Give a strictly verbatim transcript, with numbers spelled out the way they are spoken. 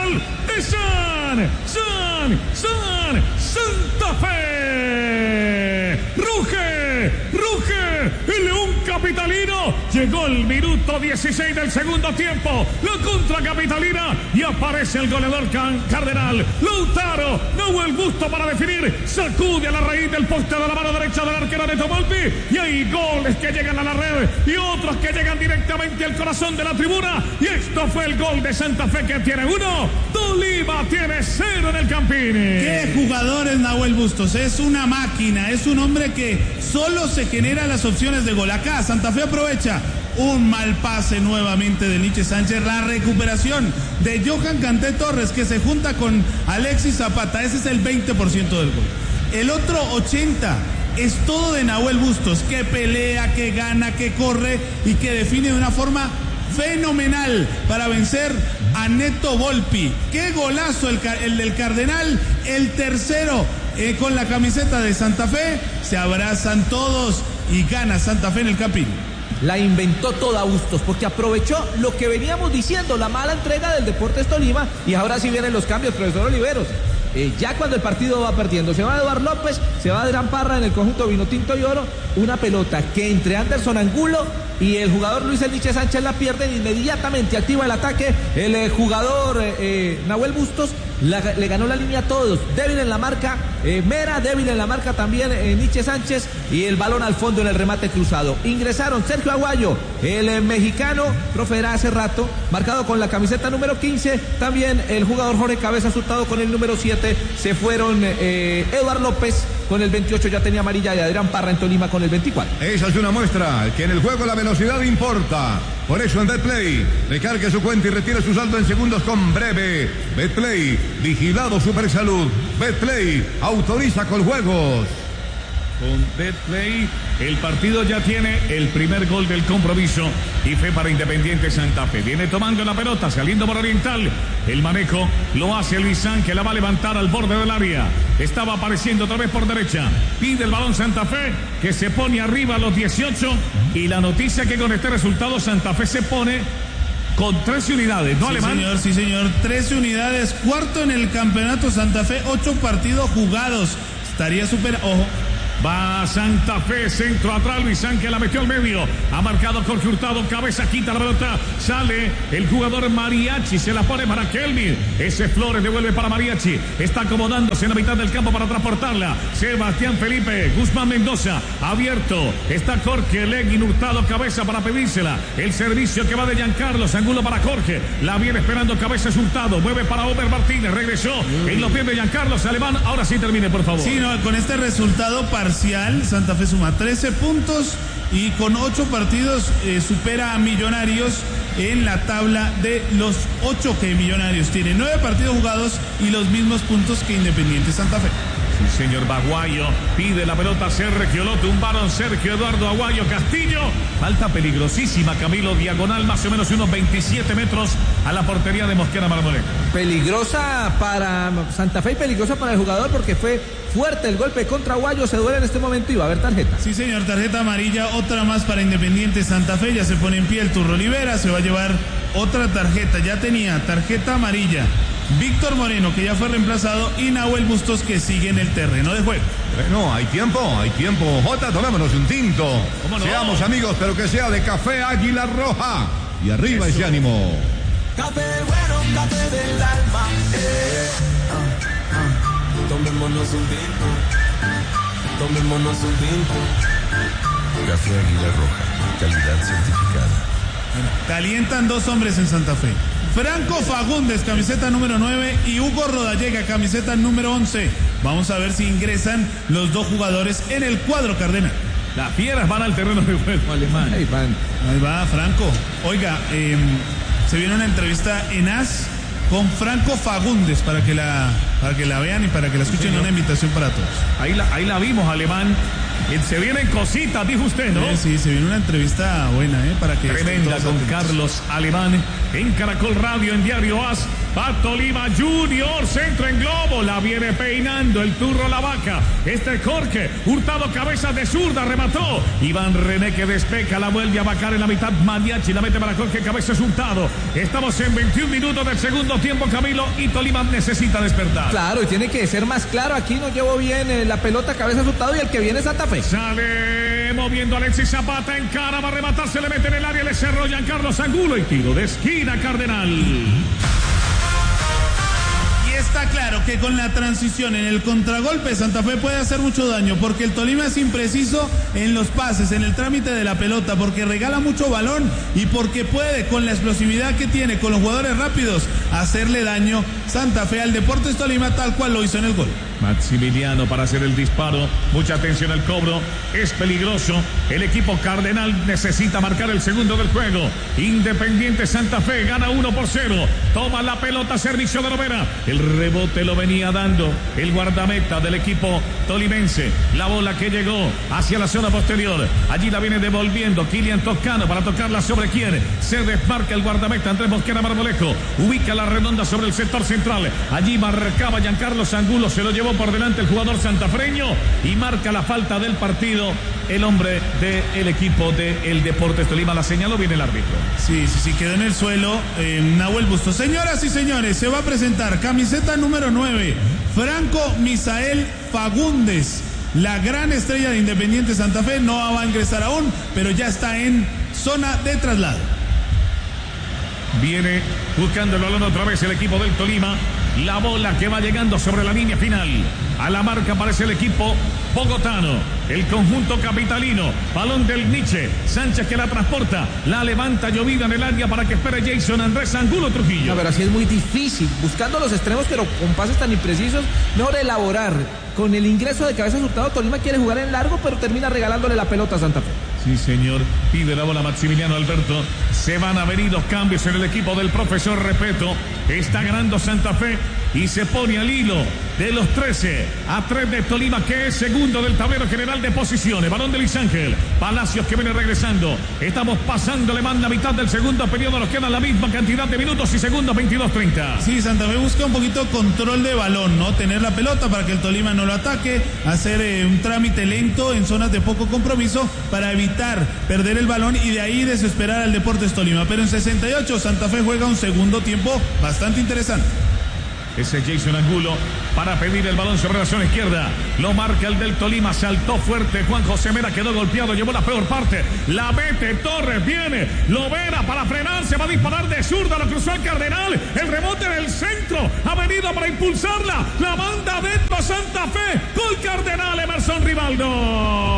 gol de San, San, San, Santa Fe. Ruge, ruge, el León capitalino. Llegó el minuto dieciséis del segundo tiempo. La contra capitalina y aparece el goleador Cardenal. Lautaro, no hubo el gusto para definir. Sacude a la raíz del poste de la mano derecha del arquero Neto Volpi. Y hay goles que llegan a la red y otros que llegan directamente al corazón de la tribuna. Y esto fue el gol de Santa Fe, que tiene uno. Tolima tiene cero en el Campini. Qué jugador es Nahuel Bustos. Es una máquina. Es un hombre que solo se genera las opciones de gol. Acá Santa Fe aprovecha un mal pase nuevamente de Nietzsche Sánchez. La recuperación de Johan Canté Torres, que se junta con Alexis Zapata. Ese es el veinte por ciento del gol. El otro ochenta por ciento es todo de Nahuel Bustos, que pelea, que gana, que corre y que define de una forma fenomenal para vencer a Neto Volpi. Qué golazo el, el del Cardenal, el tercero eh, con la camiseta de Santa Fe. Se abrazan todos y gana Santa Fe en el Campín. La inventó toda Bustos, porque aprovechó lo que veníamos diciendo, la mala entrega del Deportes Tolima, y ahora sí vienen los cambios, profesor Oliveros. Eh, ya cuando el partido va perdiendo, se va Eduardo López, se va Adrián Parra en el conjunto Vinotinto y Oro, una pelota que entre Anderson Angulo y el jugador Luis Nietzsche Sánchez la pierden, inmediatamente activa el ataque el eh, jugador eh, eh, Nahuel Bustos. La, le ganó la línea a todos, débil en la marca eh, Mera, débil en la marca también eh, Nietzsche Sánchez, y el balón al fondo en el remate cruzado. Ingresaron Sergio Aguayo, el eh, mexicano, profe era hace rato, marcado con la camiseta número quince, también el jugador Jorge Cabeza Hurtado con el número siete, se fueron eh, Eduardo López con el veintiocho, ya tenía amarilla, y Adrián Parra en Tolima con el veinticuatro. Esa es una muestra que en el juego la velocidad importa. Por eso en Betplay, recargue su cuenta y retire su saldo en segundos con Breve. Betplay, vigilado Supersalud. Betplay, autoriza con juegos. Con Betplay, el partido ya tiene el primer gol del compromiso y fue para Independiente Santa Fe. Viene tomando la pelota, saliendo por Oriental. El manejo lo hace Luisán, que la va a levantar al borde del área. Estaba apareciendo otra vez por derecha. Pide el balón Santa Fe, que se pone arriba a los dieciocho. Y la noticia que con este resultado Santa Fe se pone con trece unidades, ¿no, sí, Alemán? Señor, sí, señor, trece unidades, cuarto en el campeonato Santa Fe, ocho partidos jugados. Estaría súper, ojo. Va Santa Fe, centro atrás, Luisán, que la metió al medio. Ha marcado Jorge Hurtado, cabeza, quita la pelota. Sale el jugador Mariachi, se la pone para Kelvin. Ese Flores devuelve para Mariachi. Está acomodándose en la mitad del campo para transportarla. Sebastián Felipe, Guzmán Mendoza, abierto. Está Jorge Leguín Hurtado, cabeza para pedírsela. El servicio que va de Giancarlo, Angulo para Jorge. La viene esperando cabeza Hurtado. Mueve para Ober Martínez, regresó. En los pies de Giancarlo, Alemán. Ahora sí termine, por favor. Sí, no, con este resultado para Santa Fe suma trece puntos y con ocho partidos eh, supera a Millonarios en la tabla de los ocho que Millonarios tiene. Nueve partidos jugados y los mismos puntos que Independiente Santa Fe. Sí, señor Baguayo pide la pelota a Sergio Loto, un varón Sergio Eduardo Aguayo Castillo. Falta peligrosísima, Camilo, diagonal más o menos unos veintisiete metros a la portería de Mosquera Marmolejo. Peligrosa para Santa Fe y peligrosa para el jugador, porque fue fuerte el golpe contra Aguayo, se duele en este momento y va a haber tarjeta. Sí, señor, tarjeta amarilla, otra más para Independiente Santa Fe. Ya se pone en pie el Turro Olivera, se va a llevar otra tarjeta, ya tenía tarjeta amarilla Víctor Moreno, que ya fue reemplazado, y Nahuel Bustos, que sigue en el terreno de juego. No, hay tiempo, hay tiempo. Jota, tomémonos un tinto. ¿Cómo no? Seamos amigos, pero que sea de café Águila Roja. Y arriba Eso. Ese ánimo. Café bueno, café del alma. Eh. Ah, ah. Tomémonos un tinto. Tomémonos un tinto. Café Águila Roja, calidad certificada. Bueno, calientan dos hombres en Santa Fe. Franco Fagundes, camiseta número nueve, y Hugo Rodallega, camiseta número once. Vamos a ver si ingresan los dos jugadores en el cuadro cardenal. Las fieras van al terreno de juego, Alemán. Ahí van. Ahí va Franco. Oiga, eh, se viene una entrevista en A S con Franco Fagundes para que la, para que la vean y para que la escuchen, sí, una invitación para todos. Ahí la, ahí la vimos, Alemán. Se vienen cositas, dijo usted, ¿no? Sí, sí, se viene una entrevista buena, ¿eh? Para que tremenda con Carlos Alemán. en Caracol Radio, en Diario As. Va Tolima Junior, centro en globo, la viene peinando el turro la vaca. Este Jorge Hurtado, cabeza de zurda, remató. Iván René que despeca, la vuelve a vacar en la mitad. Mariachi la mete para Jorge, cabeza es Hurtado. Estamos en veintiún minutos del segundo tiempo, Camilo, y Tolima necesita despertar. Claro, y tiene que ser más claro. Aquí no llevo bien eh, la pelota, cabeza Hurtado, y el que viene es Santa Fe. Sale moviendo Alexis Zapata, en cara, va a rematar, se le mete en el área, le cerró Giancarlos Angulo y tiro de esquina Cardenal. Está claro que con la transición en el contragolpe Santa Fe puede hacer mucho daño, porque el Tolima es impreciso en los pases, en el trámite de la pelota, porque regala mucho balón y porque puede, con la explosividad que tiene, con los jugadores rápidos, hacerle daño Santa Fe al Deportes Tolima, tal cual lo hizo en el gol. Maximiliano para hacer el disparo, mucha atención al cobro, es peligroso, el equipo cardenal necesita marcar el segundo del juego. Independiente Santa Fe gana uno por cero, toma la pelota, servicio de Lovera, el rebote lo venía dando el guardameta del equipo tolimense, la bola que llegó hacia la zona posterior, allí la viene devolviendo Kilian Toscano para tocarla sobre quién, se desmarca el guardameta Andrés Mosquera Marmolejo, ubica la redonda sobre el sector central, allí marcaba Giancarlos Angulo, se lo llevó por delante el jugador santafreño y marca la falta del partido el hombre del equipo del Deportes Tolima. La señaló bien el árbitro. Sí, sí, sí, quedó en el suelo eh, Nahuel Bustos. Señoras y señores, se va a presentar camiseta número nueve, Franco Misael Fagundes, la gran estrella de Independiente Santa Fe. No va a ingresar aún, pero ya está en zona de traslado. Viene buscando el balón otra vez el equipo del Tolima. La bola que va llegando sobre la línea final. A la marca aparece el equipo bogotano, el conjunto capitalino. Balón del Nietzsche. Sánchez que la transporta. La levanta llovida en el área para que espere Jason Andrés Angulo Trujillo. No, pero así es muy difícil. Buscando los extremos, pero con pases tan imprecisos. Mejor elaborar. Con el ingreso de cabeza Hurtado, Tolima quiere jugar en largo, pero termina regalándole la pelota a Santa Fe. Sí, señor. Pide la bola Maximiliano Alberto. Se van a venir dos cambios en el equipo del profesor Repeto. Está ganando Santa Fe y se pone al hilo de los trece a tres de Tolima, que es segundo del tablero general de posiciones. Balón de Luis Ángel Palacios que viene regresando. Estamos pasando, le manda mitad del segundo periodo. Nos quedan la misma cantidad de minutos y segundos, veintidós treinta. Sí, Santa Fe busca un poquito control de balón, ¿no? Tener la pelota para que el Tolima no lo ataque, hacer eh, un trámite lento en zonas de poco compromiso para evitar perder el balón y de ahí desesperar al Deportes Tolima. Pero en sesenta y ocho Santa Fe juega un segundo tiempo bastante interesante. Ese es Jason Angulo para pedir el balón sobre la zona izquierda. Lo marca el del Tolima. Saltó fuerte. Juan José Mera quedó golpeado. Llevó la peor parte. La mete Torres. Viene Lovera para frenarse. Va a disparar de zurda. Lo cruzó el Cardenal. El rebote del centro. Ha venido para impulsarla. La manda dentro Santa Fe. Gol Cardenal. Emerson Rivaldo.